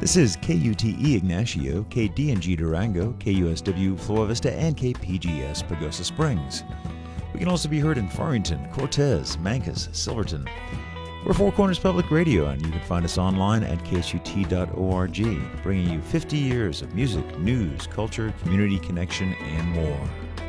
This is KUTE Ignacio, KDNG Durango, KUSW Flora Vista, and KPGS Pagosa Springs. We can also be heard in Farmington, Cortez, Mancos, Silverton. We're Four Corners Public Radio, and you can find us online at ksut.org, bringing you 50 years of music, news, culture, community connection, and more.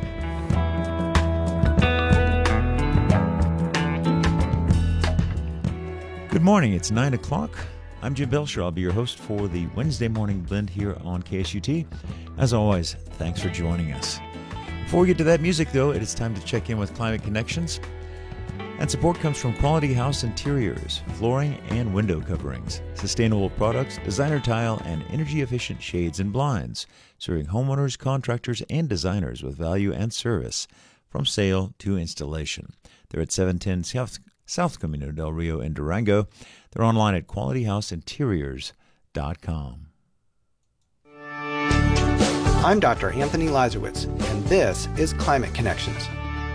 Good morning, it's 9 o'clock. I'm Jim Belcher. I'll be your host for the Wednesday Morning Blend here on KSUT. As always, thanks for joining us. Before we get to that music, though, it is time to check in with Climate Connections. And support comes from Quality House Interiors, flooring and window coverings, sustainable products, designer tile, and energy-efficient shades and blinds, serving homeowners, contractors, and designers with value and service from sale to installation. They're at 710 South Camino del Rio in Durango. They're online at qualityhouseinteriors.com. I'm Dr. Anthony Lazarowitz, and this is Climate Connections.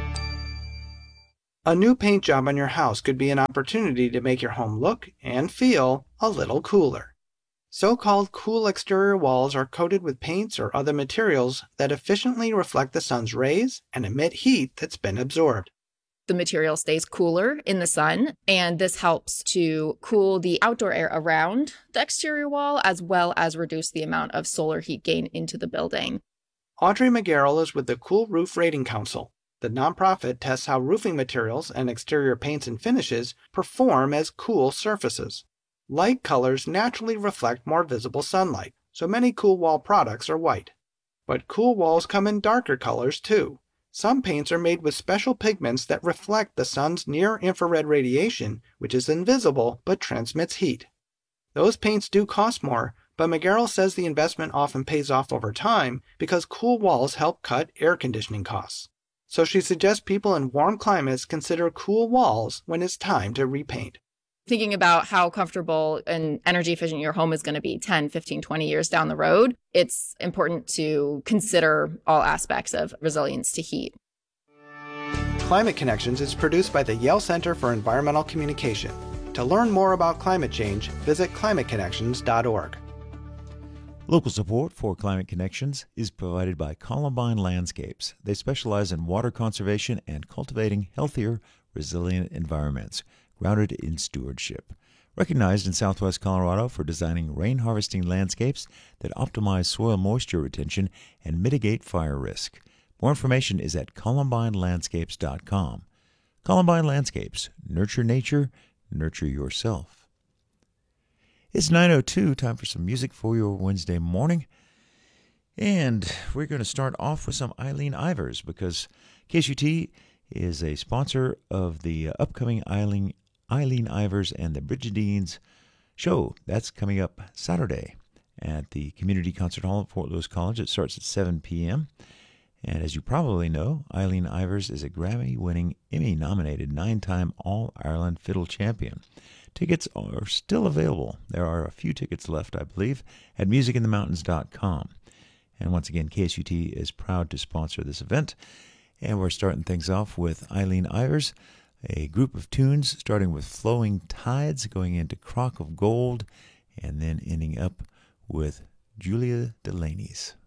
A new paint job on your house could be an opportunity to make your home look and feel a little cooler. So-called cool exterior walls are coated with paints or other materials that efficiently reflect the sun's rays and emit heat that's been absorbed. The material stays cooler in the sun, and this helps to cool the outdoor air around the exterior wall, as well as reduce the amount of solar heat gain into the building. Audrey McGarrell is with the Cool Roof Rating Council. The nonprofit tests how roofing materials and exterior paints and finishes perform as cool surfaces. Light colors naturally reflect more visible sunlight, so many cool wall products are white. But cool walls come in darker colors too. Some paints are made with special pigments that reflect the sun's near-infrared radiation, which is invisible but transmits heat. Those paints do cost more, but McGarrell says the investment often pays off over time because cool walls help cut air conditioning costs. So she suggests people in warm climates consider cool walls when it's time to repaint. Thinking about how comfortable and energy efficient your home is going to be 10, 15, 20 years down the road, it's important to consider all aspects of resilience to heat. Climate Connections is produced by the Yale Center for Environmental Communication. To learn more about climate change, visit climateconnections.org. Local support for Climate Connections is provided by Columbine Landscapes. They specialize in water conservation and cultivating healthier, resilient environments, grounded in stewardship. Recognized in Southwest Colorado for designing rain-harvesting landscapes that optimize soil moisture retention and mitigate fire risk. More information is at columbinelandscapes.com. Columbine Landscapes. Nurture nature, nurture yourself. It's 9:02, time for some music for your Wednesday morning. And we're going to start off with some Eileen Ivers because KSUT is a sponsor of the upcoming Eileen Ivers and the Brigidines show. That's coming up Saturday at the Community Concert Hall at Fort Lewis College. It starts at 7 p.m. And as you probably know, Eileen Ivers is a Grammy-winning, Emmy-nominated 9-time All-Ireland Fiddle Champion. Tickets are still available. There are a few tickets left, I believe, at musicinthemountains.com. And once again, KSUT is proud to sponsor this event. And we're starting things off with Eileen Ivers, a group of tunes starting with Flowing Tides, going into Crock of Gold, and then ending up with Julia Delaney's.